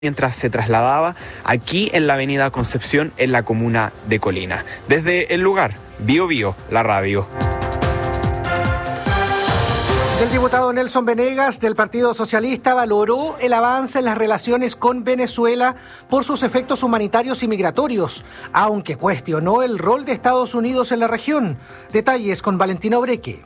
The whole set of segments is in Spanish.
mientras se trasladaba aquí en la avenida Concepción, en la comuna de Colina. Desde el lugar, Bío Bío, la radio. El diputado Nelson Venegas del Partido Socialista valoró el avance en las relaciones con Venezuela por sus efectos humanitarios y migratorios, aunque cuestionó el rol de Estados Unidos en la región. Detalles con Valentina Obreque.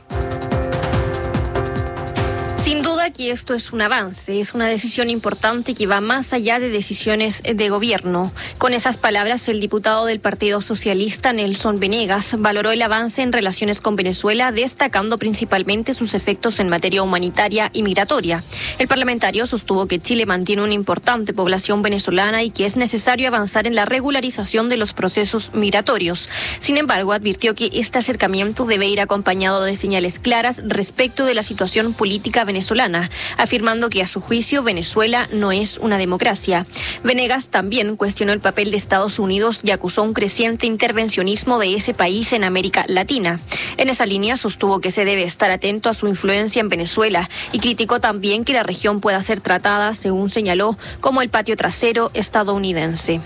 Sin duda que esto es un avance, es una decisión importante que va más allá de decisiones de gobierno. Con esas palabras, el diputado del Partido Socialista, Nelson Venegas, valoró el avance en relaciones con Venezuela, destacando principalmente sus efectos en materia humanitaria y migratoria. El parlamentario sostuvo que Chile mantiene una importante población venezolana y que es necesario avanzar en la regularización de los procesos migratorios. Sin embargo, advirtió que este acercamiento debe ir acompañado de señales claras respecto de la situación política venezolana, afirmando que a su juicio Venezuela no es una democracia. Venegas también cuestionó el papel de Estados Unidos y acusó un creciente intervencionismo de ese país en América Latina. En esa línea sostuvo que se debe estar atento a su influencia en Venezuela y criticó también que la región pueda ser tratada, según señaló, como el patio trasero estadounidense.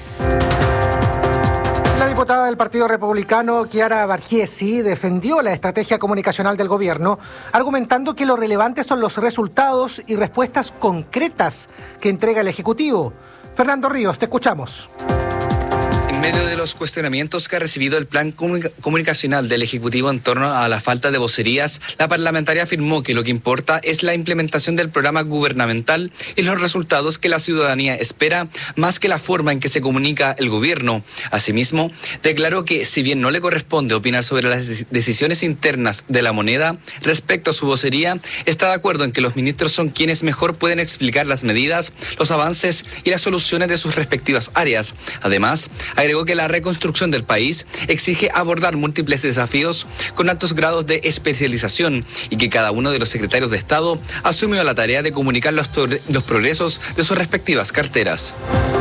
La diputada del Partido Republicano, Chiara Varghese, defendió la estrategia comunicacional del gobierno, argumentando que lo relevante son los resultados y respuestas concretas que entrega el Ejecutivo. Fernando Ríos, te escuchamos. En medio de los cuestionamientos que ha recibido el plan comunicacional del Ejecutivo en torno a la falta de vocerías, la parlamentaria afirmó que lo que importa es la implementación del programa gubernamental y los resultados que la ciudadanía espera, más que la forma en que se comunica el gobierno. Asimismo, declaró que si bien no le corresponde opinar sobre las decisiones internas de la moneda respecto a su vocería, está de acuerdo en que los ministros son quienes mejor pueden explicar las medidas, los avances y las soluciones de sus respectivas áreas. Además, agregó que la reconstrucción del país exige abordar múltiples desafíos con altos grados de especialización y que cada uno de los secretarios de Estado asumió la tarea de comunicar los progresos de sus respectivas carteras.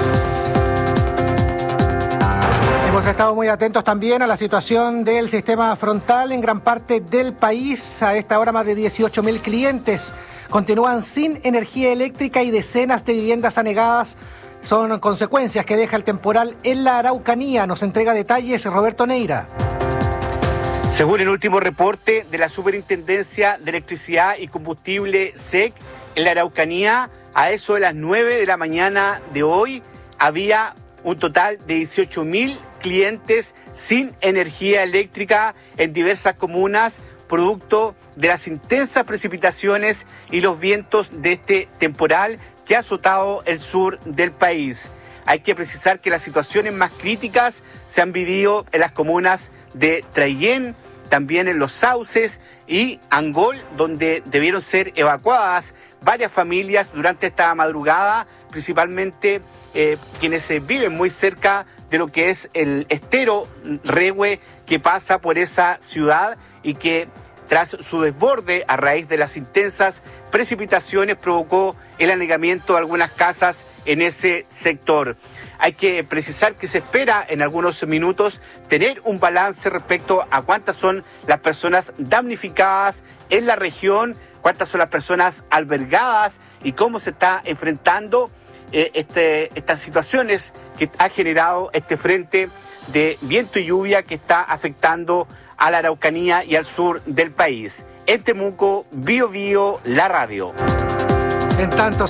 Hemos estado muy atentos también a la situación del sistema frontal en gran parte del país. A esta hora más de 18.000 clientes continúan sin energía eléctrica y decenas de viviendas anegadas. Son consecuencias que deja el temporal en la Araucanía. Nos entrega detalles Roberto Neira. Según el último reporte de la Superintendencia de Electricidad y Combustible SEC, en la Araucanía, a eso de las 9 de la mañana de hoy, había un total de 18.000 clientes sin energía eléctrica en diversas comunas, producto de las intensas precipitaciones y los vientos de este temporal que ha azotado el sur del país. Hay que precisar que las situaciones más críticas se han vivido en las comunas de Traillén, también en Los Sauces y Angol, donde debieron ser evacuadas varias familias durante esta madrugada, principalmente quienes viven muy cerca de lo que es el estero Rehue que pasa por esa ciudad y que tras su desborde a raíz de las intensas precipitaciones provocó el anegamiento de algunas casas en ese sector. Hay que precisar que se espera en algunos minutos tener un balance respecto a cuántas son las personas damnificadas en la región, cuántas son las personas albergadas y cómo se está enfrentando estas situaciones que ha generado este frente de viento y lluvia que está afectando a la Araucanía y al sur del país. En Temuco, Bío Bío, la radio. En tanto,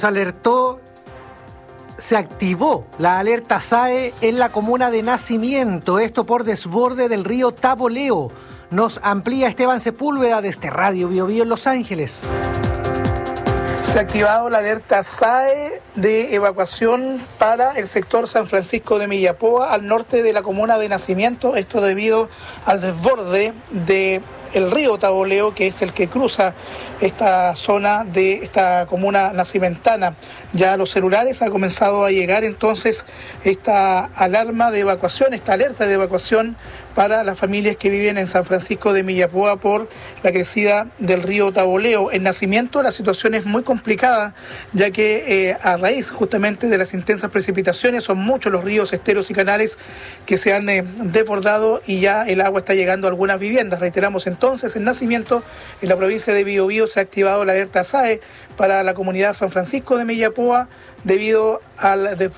se activó la alerta SAE en la comuna de Nacimiento, esto por desborde del río Taboleo. Nos amplía Esteban Sepúlveda desde Radio Bío Bío en Los Ángeles. Se ha activado la alerta SAE de evacuación para el sector San Francisco de Millapoa, al norte de la comuna de Nacimiento, esto debido al desborde del río Taboleo, que es el que cruza esta zona de esta comuna nacimentana. Ya a los celulares ha comenzado a llegar entonces esta alarma de evacuación, esta alerta de evacuación para las familias que viven en San Francisco de Millapoa por la crecida del río Taboleo. En Nacimiento la situación es muy complicada, ya que a raíz justamente de las intensas precipitaciones son muchos los ríos, esteros y canales que se han desbordado y ya el agua está llegando a algunas viviendas. Reiteramos entonces, en Nacimiento, en la provincia de Bío Bío, se ha activado la alerta SAE para la comunidad San Francisco de Millapoa, Millapoa debido al desborde